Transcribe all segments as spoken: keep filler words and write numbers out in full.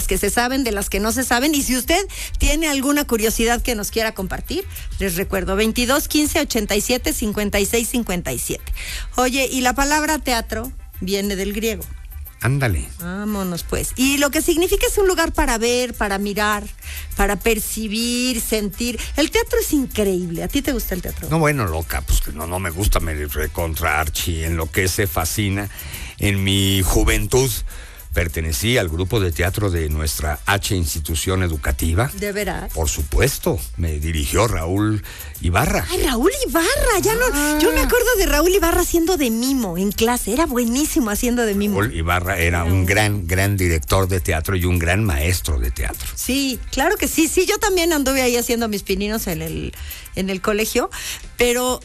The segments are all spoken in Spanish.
las que se saben, de las que no se saben. Y si usted tiene alguna curiosidad que nos quiera compartir, les recuerdo, veintidós, quince, ochenta y siete, cincuenta y seis, cincuenta y siete. Oye, y la palabra teatro viene del griego. Ándale. Vámonos pues. Y lo que significa es un lugar para ver, para mirar, para percibir, sentir. El teatro es increíble. ¿A ti te gusta el teatro? No, bueno, loca, pues que no, no me gusta, me recontra archi, enloquece, fascina. En mi juventud pertenecí al grupo de teatro de nuestra H institución educativa. ¿De veras? Por supuesto, me dirigió Raúl Ibarra. Ay, Raúl Ibarra, ya no, Ah. yo me acuerdo de Raúl Ibarra haciendo de mimo en clase, era buenísimo haciendo de mimo. Raúl Ibarra era un gran, gran director de teatro y un gran maestro de teatro. Sí, claro que sí, sí, yo también anduve ahí haciendo mis pininos en el, en el colegio, pero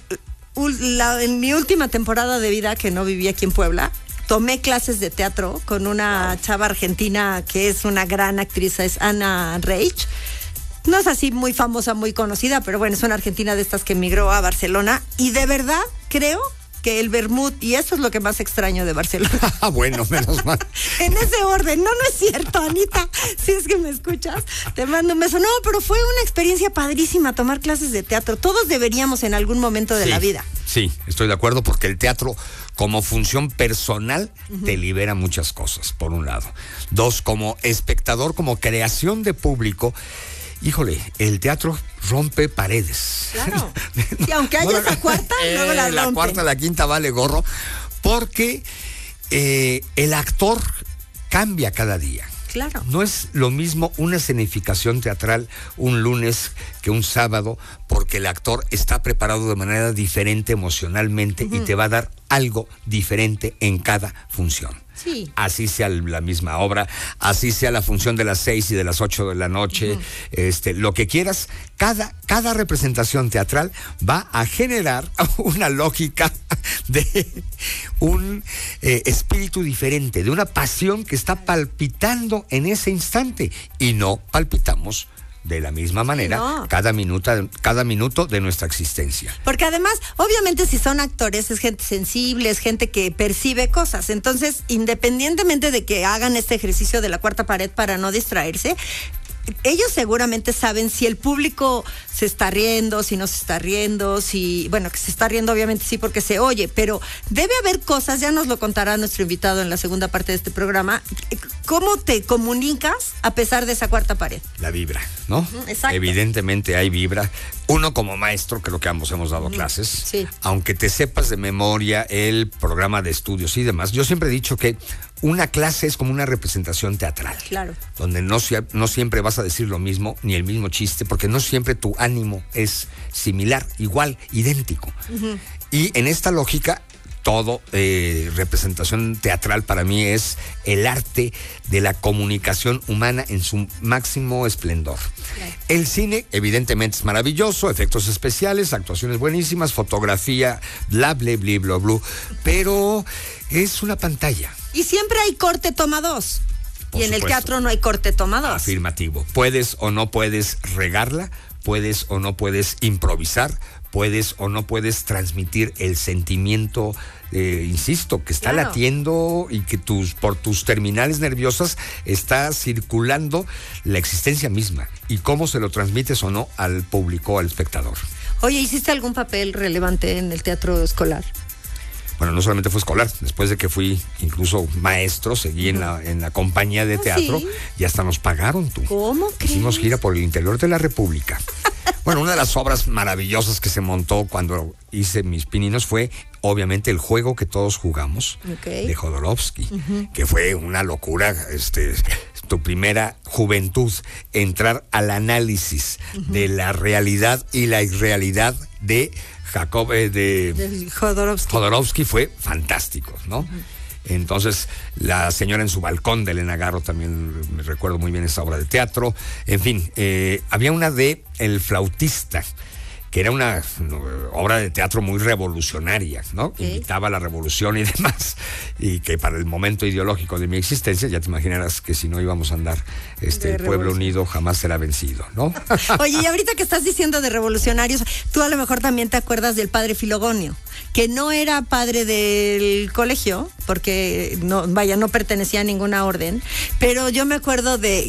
la, en mi última temporada de vida, que no viví aquí en Puebla, tomé clases de teatro con una chava argentina que es una gran actriz, es Ana Reich. No es así muy famosa, muy conocida, pero bueno, es una argentina de estas que emigró a Barcelona. Y de verdad creo que el vermut, y eso es lo que más extraño de Barcelona. Ah, bueno, menos mal. En ese orden. No, no es cierto, Anita. Si es que me escuchas, te mando un beso. No, pero fue una experiencia padrísima tomar clases de teatro. Todos deberíamos en algún momento de Sí, la vida. Sí, estoy de acuerdo, porque el teatro como función personal uh-huh. te libera muchas cosas, por un lado. Dos, como espectador, como creación de público, híjole, el teatro rompe paredes. Claro. Y aunque haya esa cuarta, eh, luego la rompe. La cuarta, la quinta vale gorro, porque eh, el actor cambia cada día. Claro. No es lo mismo una escenificación teatral un lunes que un sábado, porque el actor está preparado de manera diferente emocionalmente uh-huh. y te va a dar algo diferente en cada función. Sí. Así sea la misma obra, así sea la función de las seis y de las ocho de la noche, uh-huh. este, lo que quieras, cada, cada representación teatral va a generar una lógica de un eh, espíritu diferente, de una pasión que está palpitando en ese instante, y no palpitamos de la misma manera no. cada minuto, cada minuto de nuestra existencia. Porque además, obviamente, si son actores, es gente sensible, es gente que percibe cosas. Entonces, independientemente de que hagan este ejercicio de la cuarta pared para no distraerse, ellos seguramente saben si el público se está riendo, si no se está riendo, si, bueno, que se está riendo obviamente sí porque se oye, pero debe haber cosas, ya nos lo contará nuestro invitado en la segunda parte de este programa, ¿cómo te comunicas a pesar de esa cuarta pared? La vibra, ¿no? Exacto. Evidentemente hay vibra. Uno como maestro, creo que ambos hemos dado clases, sí. aunque te sepas de memoria el programa de estudios y demás, yo siempre he dicho que una clase es como una representación teatral. Claro. Donde no, no siempre vas a decir lo mismo, ni el mismo chiste, porque no siempre tu ánimo es similar, igual, idéntico. Uh-huh. Y en esta lógica, todo eh, representación teatral para mí es el arte de la comunicación humana en su máximo esplendor. Claro. El cine evidentemente es maravilloso, efectos especiales, actuaciones buenísimas, fotografía, bla, bla, bla, bla, bla, pero es una pantalla. Y siempre hay corte toma dos. Por y en supuesto. El teatro no hay corte toma dos. Afirmativo. Puedes o no puedes regarla, puedes o no puedes improvisar, puedes o no puedes transmitir el sentimiento, eh, insisto, que está claro. latiendo y que tus, por tus terminales nerviosas está circulando la existencia misma. Y cómo se lo transmites o no al público, al espectador. Oye, ¿hiciste algún papel relevante en el teatro escolar? Bueno, no solamente fue escolar, después de que fui incluso maestro, seguí uh-huh. en la en la compañía de teatro, ¿sí? Y hasta nos pagaron, tú. ¿Cómo crees? Hicimos gira por el interior de la República. Bueno, una de las obras maravillosas que se montó cuando hice mis pininos fue, obviamente, El juego que todos jugamos, okay. de Jodorowsky, uh-huh. que fue una locura, este, tu primera juventud, entrar al análisis uh-huh. de la realidad y la irrealidad de Jacob, eh, de, de Jodorowsky. Jodorowsky fue fantástico, ¿no? Uh-huh. Entonces, La señora en su balcón, de Elena Garro, también me recuerdo muy bien esa obra de teatro. En fin, eh, había una de El flautista, que era una no, obra de teatro muy revolucionaria, ¿no? Okay. Invitaba a la revolución y demás, y que para el momento ideológico de mi existencia, ya te imaginarás que si no íbamos a andar, este, el pueblo unido jamás será vencido, ¿no? Oye, y ahorita que estás diciendo de revolucionarios, tú a lo mejor también te acuerdas del padre Filogonio, que no era padre del colegio, porque no, vaya, no pertenecía a ninguna orden, pero yo me acuerdo de